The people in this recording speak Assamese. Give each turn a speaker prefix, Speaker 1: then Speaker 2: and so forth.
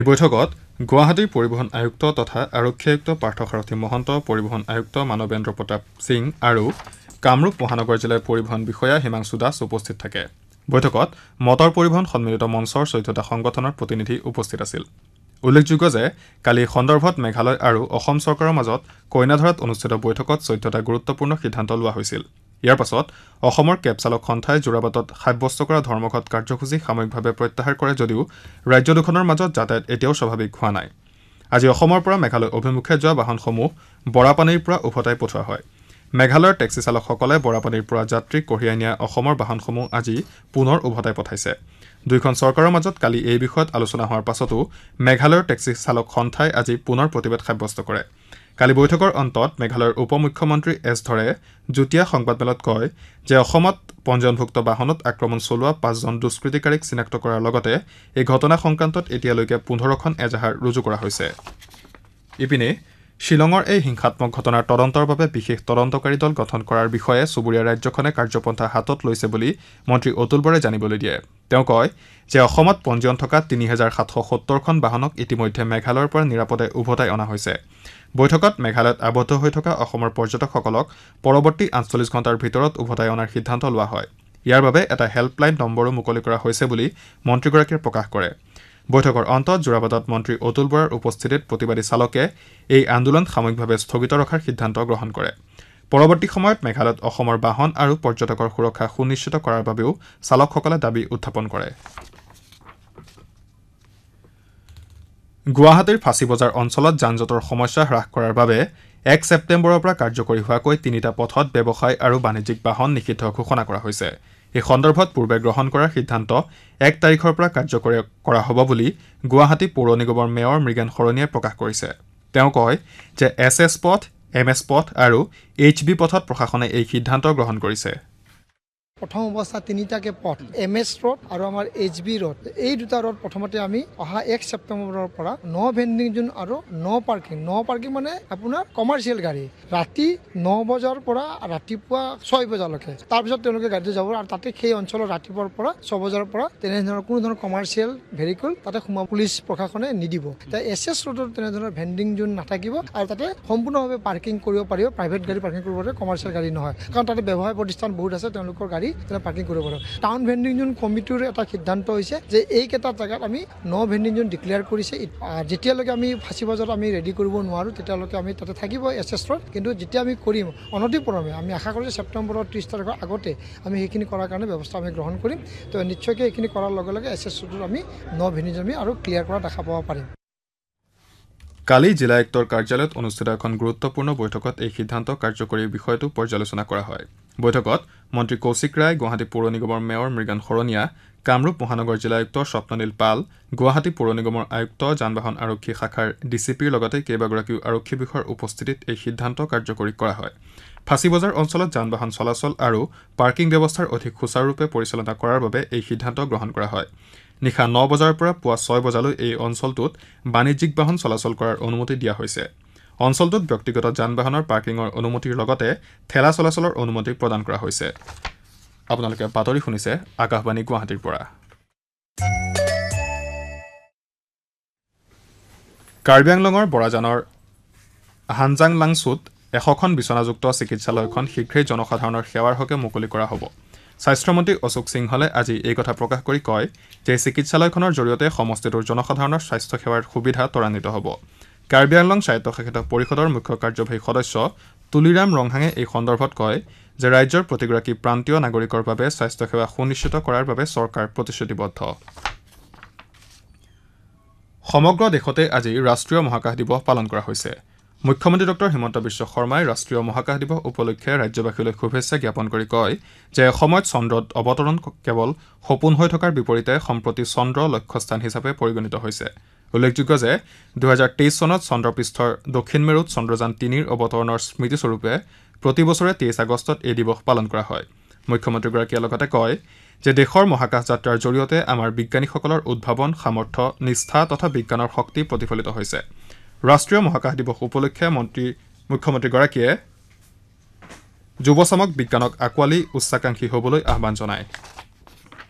Speaker 1: বৈঠকত গুৱাহাটীৰ পৰিবহণ আয়ুক্ত তথা আৰক্ষী আয়ুক্ত পাৰ্থসাৰথী মহন্ত, পৰিবহণ আয়ুক্ত মানৱেন্দ্ৰ প্ৰতাপ সিং আৰু কামৰূপ মহানগৰ জিলাৰ পৰিবহণ বিষয়া হিমাংশু দাস উপস্থিত থাকে। বৈঠকত মটৰ পৰিবহণ সন্মিলিত মঞ্চৰ 14টা সংগঠনৰ প্ৰতিনিধি উপস্থিত আছিল। উল্লেখযোগ্য যে কালি সন্দৰ্ভত মেঘালয় আৰু অসম চৰকাৰৰ মাজত কইনাধৰাত অনুষ্ঠিত বৈঠকত 14টা গুৰুত্বপূৰ্ণ সিদ্ধান্ত লোৱা হৈছিল। ইয়াৰ পাছত অসমৰ কেব চালক সন্থাই যোৰাবাটত সাব্যস্ত কৰা ধৰ্মঘট কাৰ্যসূচী সাময়িকভাৱে প্ৰত্যাহাৰ কৰে যদিও ৰাজ্য দুখনৰ মাজত যাতায়াত এতিয়াও স্বাভাৱিক হোৱা নাই। আজি অসমৰ পৰা মেঘালয় অভিমুখে যোৱা বাহনসমূহ বৰাপানীৰ পৰা উভতাই পঠোৱা হয়। মেঘালয়ৰ টেক্সি চালকসকলে বৰাপানীৰ পৰা যাত্ৰীক কঢ়িয়াই নিয়া অসমৰ বাহনসমূহ আজি পুনৰ উভতাই পঠাইছে। দুয়োখন চৰকাৰৰ মাজত কালি এই বিষয়ত আলোচনা হোৱাৰ পাছতো মেঘালয়ৰ টেক্সি চালক সন্থাই আজি পুনৰ প্ৰতিবাদ সাব্যস্ত কৰে। কালি বৈঠকৰ অন্তত মেঘালয়ৰ উপ মুখ্যমন্ত্ৰী এছ ধৰে যুটীয়া সংবাদমেলত কয় যে অসমত পঞ্জীয়নভুক্ত বাহনত আক্ৰমণ চলোৱা 5জন দুষ্কৃতিকাৰীক চিনাক্ত কৰাৰ লগতে এই ঘটনা সংক্ৰান্তত এতিয়ালৈকে 15খন এজাহাৰ ৰুজু কৰা হৈছে। ইপিনে শ্বিলঙৰ এই হিংসাত্মক ঘটনাৰ তদন্তৰ বাবে বিশেষ তদন্তকাৰী দল গঠন কৰাৰ বিষয়ে চুবুৰীয়া ৰাজ্যখনে কাৰ্যপন্থা হাতত লৈছে বুলি মন্ত্ৰী অতুল বৰাই জানিবলৈ দিয়ে। তেওঁ কয় যে অসমত পঞ্জীয়ন থকা 3770খন বাহনক ইতিমধ্যে মেঘালয়ৰ পৰা নিৰাপদে উভতাই অনা হৈছে। বৈঠকত মেঘালয়ত আবদ্ধ হৈ থকা অসমৰ পৰ্যটকসকলক পৰৱৰ্তী 48 ঘণ্টাৰ ভিতৰত উভতাই অনাৰ সিদ্ধান্ত লোৱা হয়। ইয়াৰ বাবে এটা হেল্পলাইন নম্বৰো মুকলি কৰা হৈছে বুলি মন্ত্ৰীগৰাকীয়ে প্ৰকাশ কৰে। বৈঠকৰ অন্তত যোৰাবাটত মন্ত্ৰী অতুল বৰাৰ উপস্থিতিত প্ৰতিবাদী চালকে এই আন্দোলন সাময়িকভাৱে স্থগিত ৰখাৰ সিদ্ধান্ত গ্ৰহণ কৰে। পৰৱৰ্তী সময়ত মেঘালয়ত অসমৰ বাহন আৰু পৰ্যটকৰ সুৰক্ষা সুনিশ্চিত কৰাৰ বাবেও চালকসকলে দাবী উত্থাপন কৰে। গুৱাহাটীৰ ফাঁচী বজাৰ অঞ্চলত যান-জঁটৰ সমস্যা হ্ৰাস কৰাৰ বাবে 1 ছেপ্টেম্বৰৰ পৰা কাৰ্যকৰী হোৱাকৈ 3টা পথত ব্যৱসায় আৰু বাণিজ্যিক বাহন নিষিদ্ধ ঘোষণা কৰা হৈছে। এই সন্দৰ্ভত পূৰ্বে গ্ৰহণ কৰা সিদ্ধান্ত 1 তাৰিখৰ পৰা কাৰ্যকৰী কৰা হ'ব বুলি গুৱাহাটী পৌৰ নিগমৰ মেয়ৰ মৃগেন শৰণীয়াই প্ৰকাশ কৰিছে। তেওঁ কয় যে SS পথ, MS পথ আৰু HB পথত প্ৰশাসনে এই সিদ্ধান্ত গ্ৰহণ কৰিছে।
Speaker 2: প্ৰথম অৱস্থা 3টাকে পথ, MS ৰোড আৰু আমাৰ HB ৰোড, এই দুটা ৰোড প্ৰথমতে আমি অহা 1 ছেপ্টেম্বৰৰ পৰা নো ভেণ্ডিং জোন আৰু নো পাৰ্কিং মানে আপোনাৰ কমাৰ্চিয়েল গাড়ী ৰাতি 9 বজাৰ পৰা ৰাতিপুৱা 6 বজালৈকে, তাৰপিছত তেওঁলোকে গাড়ীটো যাব আৰু তাতে সেই অঞ্চলৰ ৰাতিপুৱাৰ পৰা 6 বজাৰ পৰা তেনেধৰণৰ কোনো ধৰণৰ কমাৰ্চিয়েল ভেহিকল তাতে সোমোৱা পুলিচ প্ৰশাসনে নিদিব। SS ৰোডত তেনেধৰণৰ ভেণ্ডিং জোন নাথাকিব আৰু তাতে সম্পূৰ্ণভাৱে পাৰ্কিং কৰিব পাৰিব, প্ৰাইভেট গাড়ী পাৰ্কিং কৰিব পাৰিব, কমাৰ্চিয়েল গাড়ী নহয়, কাৰণ তাতে ব্যৱসায় প্ৰতিষ্ঠান বহুত আছে, তেওঁলোকৰ গাড়ী পাৰ্কিং কৰিব পাৰোঁ। টাউন ভেণ্ডিং জোন কমিটিৰ এটা সিদ্ধান্ত হৈছে যে এইকেইটা জেগাত আমি নো ভেণ্ডিং জোন ডিক্লেয়াৰ কৰিছে। যেতিয়ালৈকে আমি ফাঁচী বজাৰ আমি ৰেডি কৰিব নোৱাৰোঁ তেতিয়ালৈকে আমি তাতে থাকিব SS ৰোড, কিন্তু যেতিয়া আমি কৰিম অনতিপলমে আমি আশা কৰোঁ যে ছেপ্টেম্বৰৰ 30 তাৰিখৰ আগতে আমি সেইখিনি কৰাৰ কাৰণে ব্যৱস্থা আমি গ্ৰহণ কৰিম। তো নিশ্চয়কৈ এইখিনি কৰাৰ লগে লগে SS ৰোডত আমি নো ভেণ্ডিং জোন আৰু ক্লিয়াৰ কৰা দেখা পাব পাৰিম।
Speaker 1: কালি জিলা আয়ুক্তৰ কাৰ্যালয়ত অনুষ্ঠিত এখন গুৰুত্বপূৰ্ণ বৈঠকত এই সিদ্ধান্ত কাৰ্যকৰীৰ বিষয়টো পৰ্যালোচনা কৰা হয়। বৈঠকত মন্ত্ৰী কৌশিক ৰায়, গুৱাহাটী পৌৰ নিগমৰ মেয়ৰ মৃগেন শৰণীয়া, কামৰূপ মহানগৰ জিলা আয়ুক্ত স্বপ্ননীল পাল, গুৱাহাটী পৌৰ নিগমৰ আয়ুক্ত, যান-বাহন আৰক্ষী শাখাৰ DCPৰ লগতে কেইবাগৰাকীও আৰক্ষী বিষয়াৰ উপস্থিতিত এই সিদ্ধান্ত কাৰ্যকৰী কৰা হয়। ফাঁচী বজাৰ অঞ্চলত যান-বাহন চলাচল আৰু পাৰ্কিং ব্যৱস্থাৰ অধিক সুচাৰুৰূপে পৰিচালনা কৰাৰ বাবে এই সিদ্ধান্ত গ্ৰহণ কৰা হয়। নিশা 9 বজাৰ পৰা পুৱা 6 বজালৈ এই অঞ্চলটোত বাণিজ্যিক বাহন চলাচল কৰাৰ অনুমতি দিয়া হৈছে। অঞ্চলটোত ব্যক্তিগত যান-বাহনৰ পাৰ্কিঙৰ অনুমতিৰ লগতে ঠেলা চলাচলৰ অনুমতি প্ৰদান কৰা হৈছে। আপোনালোকে বাতৰি শুনিছে আকাশবাণী গুৱাহাটীৰ পৰা। কাৰ্বি আংলঙৰ বৰাজানৰ হানজাংলাংছুত 100খন বিচনাযুক্ত চিকিৎসালয়খন শীঘ্ৰেই জনসাধাৰণৰ সেৱাৰ হকে মুকলি কৰা হ'ব। স্বাস্থ্যমন্ত্ৰী অশোক সিংহলে আজি এই কথা প্ৰকাশ কৰি কয় যে চিকিৎসালয়খনৰ জৰিয়তে সমষ্টিটোৰ জনসাধাৰণৰ স্বাস্থ্যসেৱাৰ সুবিধা ত্বৰান্বিত হ'ব। কাৰ্বি আংলং স্বায়ত্তশাসিত পৰিষদৰ মুখ্য কাৰ্যবাহী সদস্য তুলিৰাম ৰংহাঙে এই সন্দৰ্ভত কয় যে ৰাজ্যৰ প্ৰতিগৰাকী প্ৰান্তীয় নাগৰিকৰ বাবে স্বাস্থ্যসেৱা সুনিশ্চিত কৰাৰ বাবে চৰকাৰ প্ৰতিশ্ৰুতিবদ্ধ। সমগ্ৰ দেশতে আজি ৰাষ্ট্ৰীয় মহাকাশ দিৱস পালন কৰা হৈছে। মুখ্যমন্ত্ৰী ডঃ হিমন্ত বিশ্ব শৰ্মাই ৰাষ্ট্ৰীয় মহাকাশ দিৱস উপলক্ষে ৰাজ্যবাসীলৈ শুভেচ্ছা জ্ঞাপন কৰি কয় যে এসময়ত চন্দ্ৰত অৱতৰণ কেৱল সপোন হৈ থকাৰ বিপৰীতে সম্প্ৰতি চন্দ্ৰ লক্ষ্যস্থান হিচাপে পৰিগণিত হৈছে। উল্লেখযোগ্য যে 2023 চনত চন্দ্ৰপৃষ্ঠৰ দক্ষিণ মেৰুত চন্দ্ৰযান 3ৰ অৱতৰণৰ স্মৃতিস্বৰূপে প্ৰতি বছৰে 23 আগষ্টত এই দিৱস পালন কৰা হয়। মুখ্যমন্ত্ৰীগৰাকীয়ে লগতে কয় যে দেশৰ মহাকাশ যাত্ৰাৰ জৰিয়তে আমাৰ বিজ্ঞানীসকলৰ উদ্ভাৱন, সামৰ্থ্য, নিষ্ঠা তথা বিজ্ঞানৰ শক্তি প্ৰতিফলিত হৈছে। ৰাষ্ট্ৰীয় মহাকাশ দিৱস উপলক্ষে মুখ্যমন্ত্ৰীগৰাকীয়ে যুৱচামক বিজ্ঞানক আঁকোৱালি উচ্চাকাংক্ষী হ'বলৈ আহ্বান জনায়।